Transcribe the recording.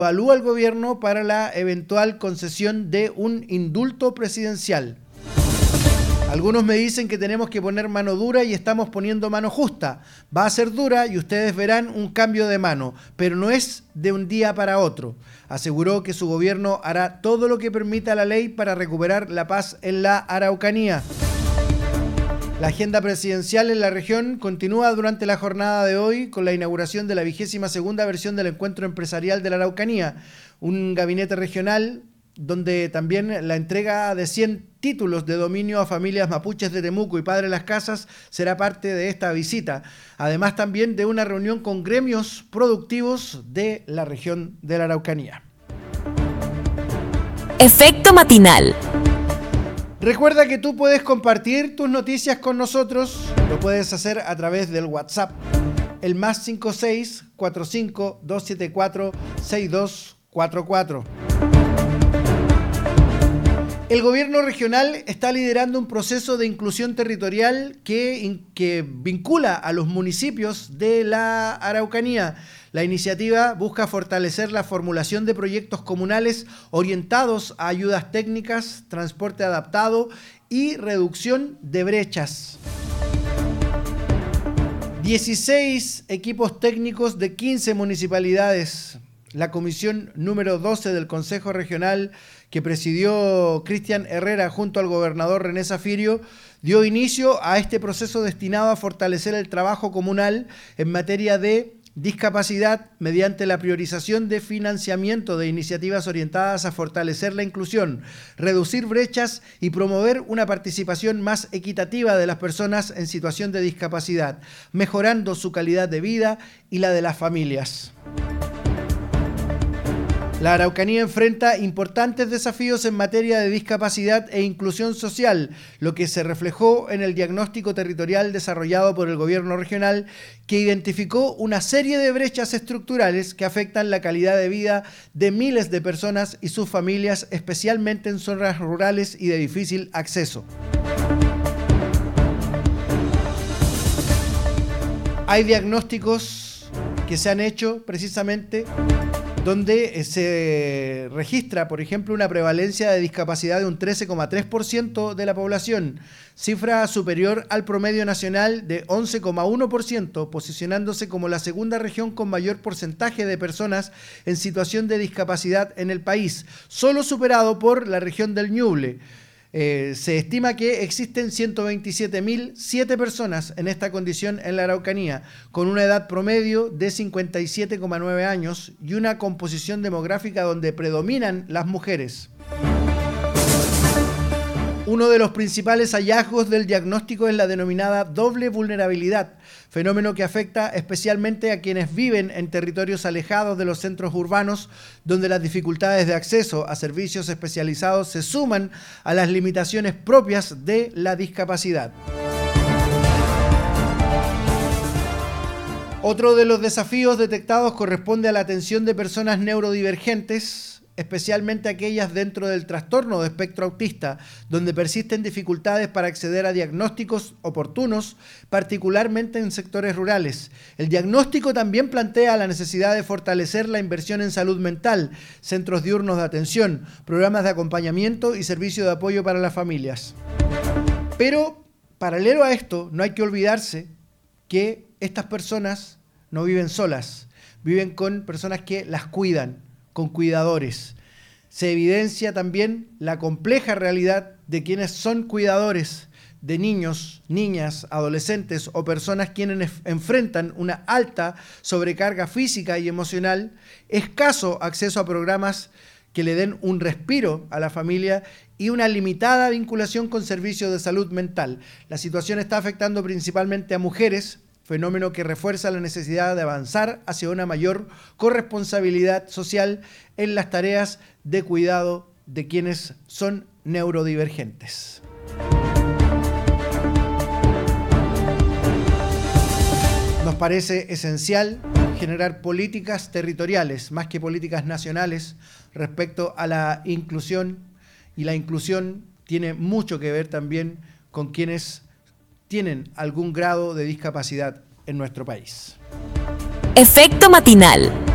Evalúa el gobierno para la eventual concesión de un indulto presidencial. Algunos me dicen que tenemos que poner mano dura y estamos poniendo mano justa. Va a ser dura y ustedes verán un cambio de mano, pero no es de un día para otro. Aseguró que su gobierno hará todo lo que permita la ley para recuperar la paz en la Araucanía. La agenda presidencial en la región continúa durante la jornada de hoy con la inauguración de la 22ª versión del Encuentro Empresarial de la Araucanía, un gabinete regional donde también la entrega de 100 títulos de dominio a familias mapuches de Temuco y Padre Las Casas será parte de esta visita, además también de una reunión con gremios productivos de la región de la Araucanía. Efecto matinal. Recuerda que tú puedes compartir tus noticias con nosotros, lo puedes hacer a través del WhatsApp, el +56 45 274 6244. El gobierno regional está liderando un proceso de inclusión territorial que vincula a los municipios de la Araucanía. La iniciativa busca fortalecer la formulación de proyectos comunales orientados a ayudas técnicas, transporte adaptado y reducción de brechas. 16 equipos técnicos de 15 municipalidades. La comisión número 12 del Consejo Regional que presidió Cristian Herrera junto al gobernador René Zafirio, dio inicio a este proceso destinado a fortalecer el trabajo comunal en materia de discapacidad mediante la priorización de financiamiento de iniciativas orientadas a fortalecer la inclusión, reducir brechas y promover una participación más equitativa de las personas en situación de discapacidad, mejorando su calidad de vida y la de las familias. La Araucanía enfrenta importantes desafíos en materia de discapacidad e inclusión social, lo que se reflejó en el diagnóstico territorial desarrollado por el gobierno regional, que identificó una serie de brechas estructurales que afectan la calidad de vida de miles de personas y sus familias, especialmente en zonas rurales y de difícil acceso. Hay diagnósticos que se han hecho precisamente donde se registra, por ejemplo, una prevalencia de discapacidad de un 13,3% de la población, cifra superior al promedio nacional de 11,1%, posicionándose como la segunda región con mayor porcentaje de personas en situación de discapacidad en el país, solo superado por la región del Ñuble. Se estima que existen 127.007 personas en esta condición en la Araucanía, con una edad promedio de 57,9 años y una composición demográfica donde predominan las mujeres. Uno de los principales hallazgos del diagnóstico es la denominada doble vulnerabilidad, fenómeno que afecta especialmente a quienes viven en territorios alejados de los centros urbanos, donde las dificultades de acceso a servicios especializados se suman a las limitaciones propias de la discapacidad. Otro de los desafíos detectados corresponde a la atención de personas neurodivergentes, especialmente aquellas dentro del trastorno de espectro autista, donde persisten dificultades para acceder a diagnósticos oportunos, particularmente en sectores rurales. El diagnóstico también plantea la necesidad de fortalecer la inversión en salud mental, centros diurnos de atención, programas de acompañamiento y servicio de apoyo para las familias. Pero, paralelo a esto, no hay que olvidarse que estas personas no viven solas, viven con personas que las cuidan, con cuidadores. Se evidencia también la compleja realidad de quienes son cuidadores de niños, niñas, adolescentes o personas quienes enfrentan una alta sobrecarga física y emocional, escaso acceso a programas que le den un respiro a la familia y una limitada vinculación con servicios de salud mental. La situación está afectando principalmente a mujeres, fenómeno que refuerza la necesidad de avanzar hacia una mayor corresponsabilidad social en las tareas de cuidado de quienes son neurodivergentes. Nos parece esencial generar políticas territoriales, más que políticas nacionales, respecto a la inclusión, y la inclusión tiene mucho que ver también con quienes tienen algún grado de discapacidad en nuestro país. Efecto matinal.